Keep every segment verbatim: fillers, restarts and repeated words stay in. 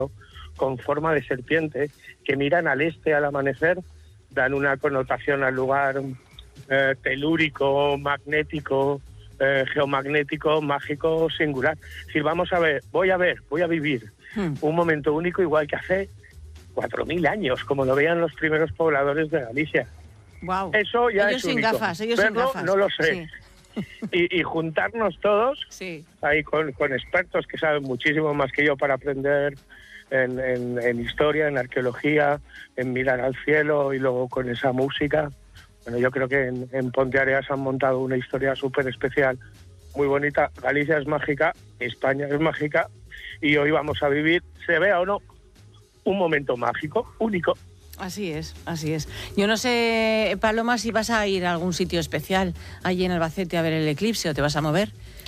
con forma de serpiente, que miran al este al amanecer, dan una connotación al lugar eh, telúrico, magnético, eh, geomagnético, mágico, singular. Si vamos a ver, voy a ver, voy a vivir hmm. un momento único igual que hace cuatro mil años, como lo veían los primeros pobladores de Galicia. Wow. Eso ya ellos es único. Sin gafas, ellos Verlo, sin gafas. no lo sé. Sí. Y, y juntarnos todos, sí. ahí con, con expertos que saben muchísimo más que yo para aprender en, en, en historia, en arqueología, en mirar al cielo y luego con esa música. Bueno, yo creo que en, en Ponteareas han montado una historia súper especial, muy bonita. Galicia es mágica, España es mágica y hoy vamos a vivir, se vea o no, un momento mágico, único. Así es, así es. Yo no sé, Paloma, si vas a ir a algún sitio especial allí en Albacete a ver el eclipse o te vas a mover.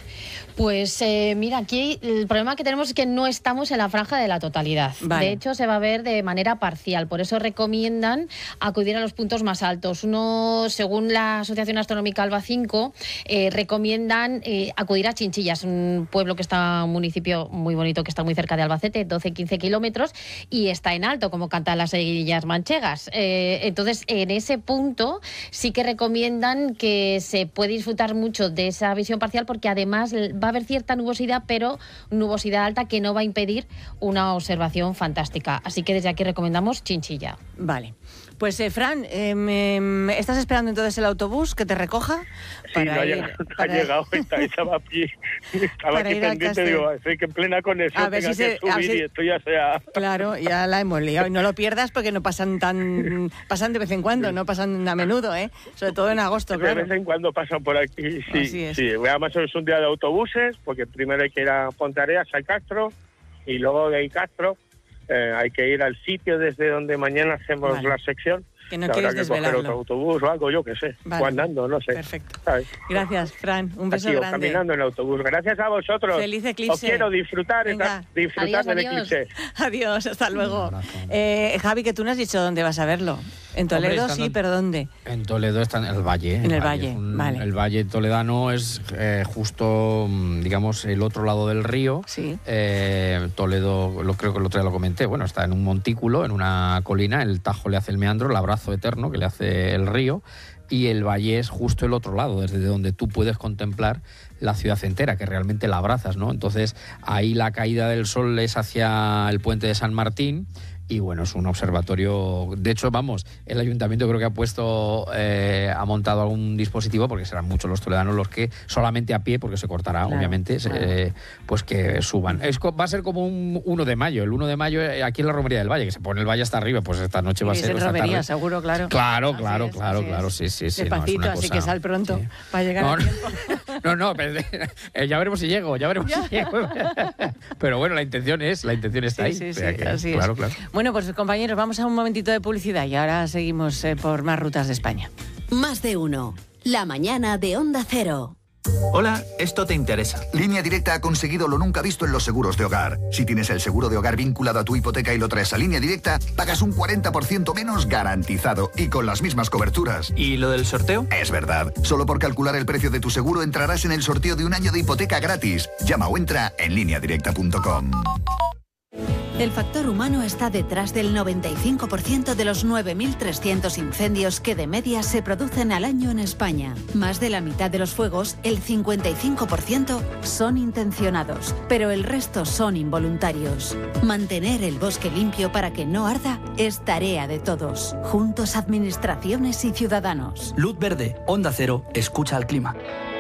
Pues eh, mira, aquí el problema que tenemos es que no estamos en la franja de la totalidad. Vale. De hecho, se va a ver de manera parcial. Por eso recomiendan acudir a los puntos más altos. Uno, según la Asociación Astronómica Alba cinco, eh, recomiendan eh, acudir a Chinchillas, un pueblo que está, un municipio muy bonito que está muy cerca de Albacete, doce a quince kilómetros, y está en alto, como cantan las seguillas manchegas. Eh, entonces, en ese punto sí que recomiendan que se puede disfrutar mucho de esa visión parcial, porque además va a haber cierta nubosidad, pero nubosidad alta que no va a impedir una observación fantástica. Así que desde aquí recomendamos Chinchilla. Vale. Pues, eh, Fran, eh, me, ¿estás esperando entonces el autobús que te recoja? Sí, para no ha ir, llegado, para... ha llegado estaba aquí, estaba aquí pendiente, digo, así que en plena conexión tenga que se, subir si... y esto ya sea... Claro, ya la hemos liado. Y no lo pierdas porque no pasan tan... pasan de vez en cuando, sí. No pasan a menudo, ¿eh? Sobre todo en agosto, claro. De vez en cuando pasan por aquí, sí. Así es. Sí, además es un día de autobuses, porque primero hay que ir a Ponteareas, al Castro, y luego de ahí Castro eh, hay que ir al sitio desde donde mañana hacemos vale. la sección. Que no quieres desvelarlo. Habrá que coger otro autobús o algo, yo qué sé, vale. o andando, no sé. Perfecto. ¿Sabes? Gracias, Fran. Un beso Aquí, grande. Caminando en autobús. Gracias a vosotros. Feliz eclipse. Os quiero disfrutar, Venga. disfrutar Adiós, del adiós. eclipse. Adiós, hasta luego. Eh, Javi, que tú no has dicho dónde vas a verlo. En Toledo Hombre, sí, pero ¿dónde? En Toledo está en el Valle. En el, el Valle, valle. Un, vale. El Valle toledano es eh, justo, digamos, el otro lado del río. Sí. Eh, Toledo, lo creo que el otro día lo comenté, bueno, está en un montículo, en una colina, el Tajo le hace el meandro, el abrazo eterno que le hace el río, y el valle es justo el otro lado, desde donde tú puedes contemplar la ciudad entera, que realmente la abrazas, ¿no? Entonces, ahí la caída del sol es hacia el puente de San Martín. Y bueno, es un observatorio. De hecho, vamos, el ayuntamiento creo que ha puesto, eh, ha montado algún dispositivo, porque serán muchos los toledanos los que solamente a pie, porque se cortará, claro, obviamente, claro. Eh, pues que suban. Es, va a ser como un uno de mayo, el uno de mayo aquí en la Romería del Valle, que se pone el valle hasta arriba, pues esta noche va a ser. En romería, seguro, claro. Claro, así claro, es, claro, claro, sí, sí, sí. Despacito, no, es una así cosa, que sal pronto, sí. Para llegar no, a tiempo. No, no, pero, eh, ya veremos si llego, ya veremos ¿Ya? si llego. Pero bueno, la intención es, la intención está sí, ahí. Sí, o sea sí, que, así claro, es. claro. Bueno, pues compañeros, vamos a un momentito de publicidad y ahora seguimos eh, por más rutas de España. Más de uno. La mañana de Onda Cero. Hola, esto te interesa. Línea Directa ha conseguido lo nunca visto en los seguros de hogar. Si tienes el seguro de hogar vinculado a tu hipoteca y lo traes a Línea Directa, pagas un cuarenta por ciento menos garantizado y con las mismas coberturas. ¿Y lo del sorteo? Es verdad. Solo por calcular el precio de tu seguro entrarás en el sorteo de un año de hipoteca gratis. Llama o entra en línea directa punto com. El factor humano está detrás del noventa y cinco por ciento de los nueve mil trescientos incendios que de media se producen al año en España. Más de la mitad de los fuegos, el cincuenta y cinco por ciento, son intencionados, pero el resto son involuntarios. Mantener el bosque limpio para que no arda es tarea de todos. Juntos, administraciones y ciudadanos. Luz verde, Onda Cero, escucha al clima.